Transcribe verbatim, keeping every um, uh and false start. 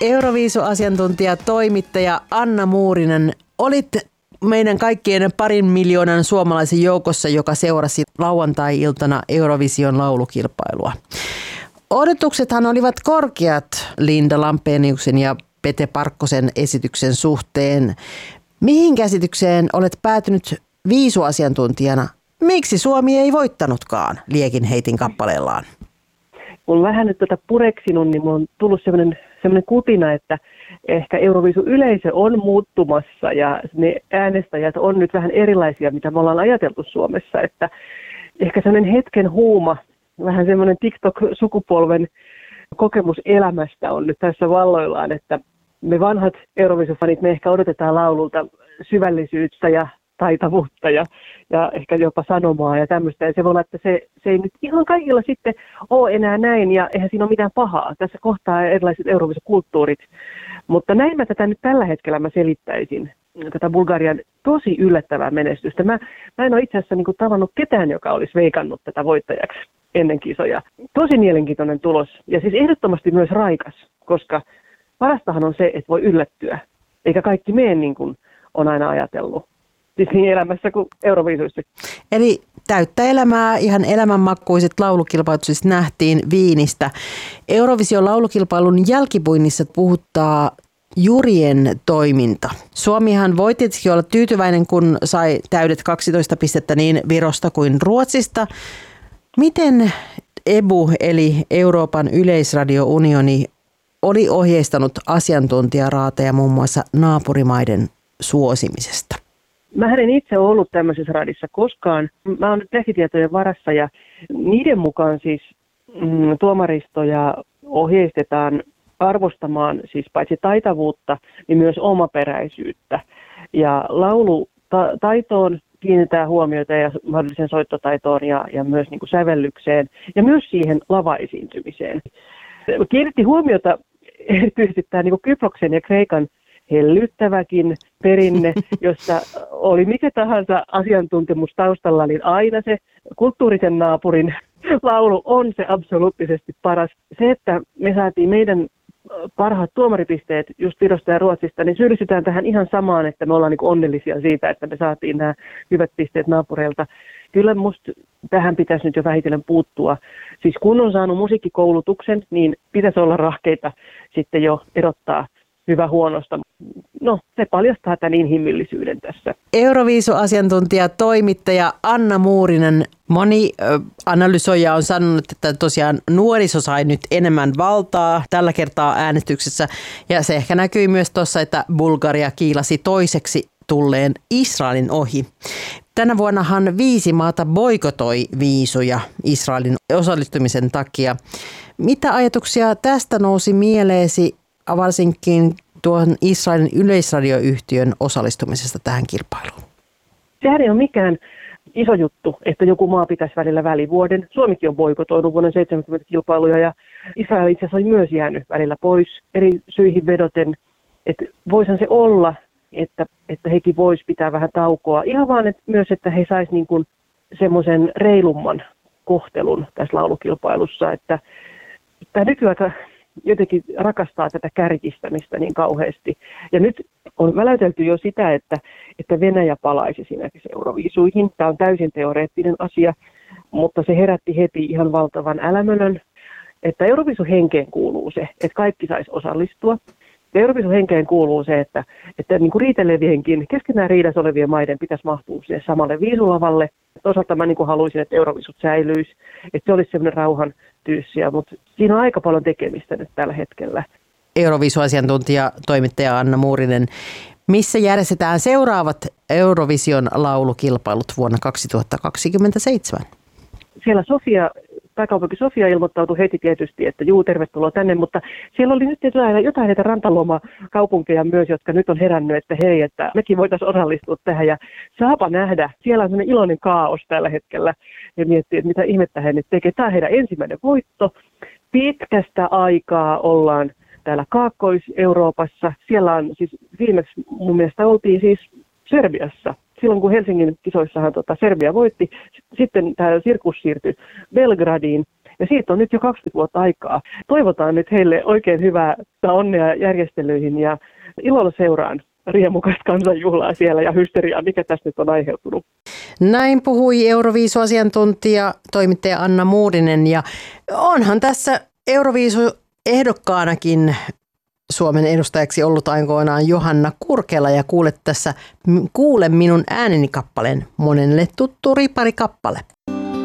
Euroviisu-asiantuntija, toimittaja Anna Muurinen, olit meidän kaikkien parin miljoonan suomalaisen joukossa, joka seurasi lauantai-iltana Eurovision laulukilpailua. Odotuksethan olivat korkeat Linda Lampeniuksen ja Pete Parkkosen esityksen suhteen. Mihin käsitykseen olet päätynyt viisuasiantuntijana? Miksi Suomi ei voittanutkaan Liekin heitin kappaleellaan? Kun vähän nyt tätä pureksinut, niin mulla on tullut sellainen, sellainen kutina, että ehkä Euroviisu-yleisö on muuttumassa ja ne äänestäjät on nyt vähän erilaisia, mitä me ollaan ajateltu Suomessa. Että ehkä sellainen hetken huuma, vähän semmoinen TikTok-sukupolven kokemus elämästä on nyt tässä valloillaan, että me vanhat Euroviisu-fanit, me ehkä odotetaan laululta syvällisyyttä ja taitavuutta ja, ja ehkä jopa sanomaa ja tämmöistä. Ja se voi olla, että se, se ei nyt ihan kaikilla sitten ole enää näin ja eihän siinä ole mitään pahaa. Tässä kohtaa erilaiset Euroviisu-kulttuurit. Mutta näin mä tätä nyt tällä hetkellä mä selittäisin, tätä Bulgarian tosi yllättävää menestystä. Mä, mä en ole itse asiassa niin kuin tavannut ketään, joka olisi veikannut tätä voittajaksi ennen kisoja. Tosi mielenkiintoinen tulos ja siis ehdottomasti myös raikas, koska parastahan on se, että voi yllättyä, eikä kaikki mene niin kuin on aina ajatellut. Siis niin elämässä kuin Euroviisuissa. Eli täyttä elämää, ihan elämänmakkuiset laulukilpailut siis nähtiin Viinistä. Eurovision laulukilpailun jälkipuinnissa puhuttaa jurien toiminta. Suomihan voi tietysti olla tyytyväinen, kun sai täydet kaksitoista pistettä niin Virosta kuin Ruotsista. Miten E B U eli Euroopan yleisradiounioni oli ohjeistanut asiantuntijaraateja muun muassa naapurimaiden suosimisesta? Mä en itse ollut tämmöisessä radissa koskaan. Mä oon nyt lehtitietojen varassa ja niiden mukaan siis mm, tuomaristoja ohjeistetaan arvostamaan siis paitsi taitavuutta, niin myös omaperäisyyttä. Ja laulutaitoon kiinnitetään huomiota ja mahdollisen soittotaitoon ja, ja myös niin kuin sävellykseen ja myös siihen lavaesiintymiseen. Kiinnitti huomiota erityisesti tämä niin kuin Kyproksen ja Kreikan hellyttäväkin perinne, jossa oli mikä tahansa asiantuntemus taustalla, niin aina se kulttuurisen naapurin laulu on se absoluuttisesti paras. Se, että me saatiin meidän parhaat tuomaripisteet just Virosta ja Ruotsista, niin syyllistytään tähän ihan samaan, että me ollaan niin kuin onnellisia siitä, että me saatiin nämä hyvät pisteet naapureilta. Kyllä musta tähän pitäisi nyt jo vähitellen puuttua. Siis kun on saanut musiikkikoulutuksen, niin pitäisi olla rahkeita sitten jo erottaa hyvä huonosta. No, se paljastaa tämän inhimillisyyden tässä. Euroviisu-asiantuntija, toimittaja Anna Muurinen. Moni ö, analysoija on sanonut, että tosiaan nuoriso sai nyt enemmän valtaa tällä kertaa äänestyksessä. Ja se ehkä näkyy myös tuossa, että Bulgaria kiilasi toiseksi tulleen Israelin ohi. Tänä vuonnahan viisi maata boikotoi viisuja Israelin osallistumisen takia. Mitä ajatuksia tästä nousi mieleesi varsinkin tuon Israelin yleisradioyhtiön osallistumisesta tähän kilpailuun? Sehän ei ole mikään iso juttu, että joku maa pitäisi välillä välivuoden. Suomikin on boikotoinut vuoden seitsemänkymmentä kilpailuja ja Israel itse asiassa oli myös jäänyt välillä pois eri syihin vedoten. Että voisihan se olla, että, että hekin vois pitää vähän taukoa. Ihan vaan että myös, että he sais niin kuin semmoisen reilumman kohtelun tässä laulukilpailussa. Että tämä nykyaika jotenkin rakastaa tätä kärjistämistä niin kauheasti. Ja nyt on väläytelty jo sitä, että, että Venäjä palaisi esimerkiksi Euroviisuihin. Tämä on täysin teoreettinen asia, mutta se herätti heti ihan valtavan älämölön, että Euroviisuhenkeen kuuluu se, että kaikki saisi osallistua. Ja Euroviisuhenkeen kuuluu se, että, että niin kuin riitelevienkin, keskenään riidassa olevien maiden pitäisi mahtua siihen samalle viisulavalle. Toisaalta mä niin kuin haluaisin, että Euroviisut säilyisi, että se olisi sellainen rauhan tyyssiä, mutta siinä on aika paljon tekemistä nyt tällä hetkellä. Euroviisuasiantuntija, toimittaja Anna Muurinen. Missä järjestetään seuraavat Eurovision laulukilpailut vuonna kaksituhattakaksikymmentäseitsemän? Siellä Sofia, pääkaupunki Sofia ilmoittautui heti tietysti, että juu, tervetuloa tänne, mutta siellä oli nyt jotain, jotain näitä rantaloma-kaupunkeja myös, jotka nyt on herännyt, että hei, että mekin voitaisiin osallistua tähän ja saapa nähdä. Siellä on sellainen iloinen kaos tällä hetkellä ja miettii, että mitä ihmettä he nyt tekee. Tämä on heidän ensimmäinen voitto. Pitkästä aikaa ollaan täällä Kaakkois-Euroopassa. Siellä on siis viimeksi mun mielestä oltiin siis Serbiassa. Silloin kun Helsingin kisoissahan tota Serbia voitti, sitten tämä sirkus siirtyi Belgradiin. Ja siitä on nyt jo kaksikymmentä vuotta aikaa. Toivotaan nyt heille oikein hyvää onnea järjestelyihin ja ilolla seuraan riemukasta kansanjuhlaa siellä ja hysteriaa, mikä tästä nyt on aiheutunut. Näin puhui Euroviisu-asiantuntija, toimittaja Anna Muurinen, ja onhan tässä Euroviisu-ehdokkaanakin Suomen edustajaksi ollut aikoinaan Johanna Kurkela, ja kuulet tässä Kuule minun ääneni -kappaleen, monelle tuttu riparikappale.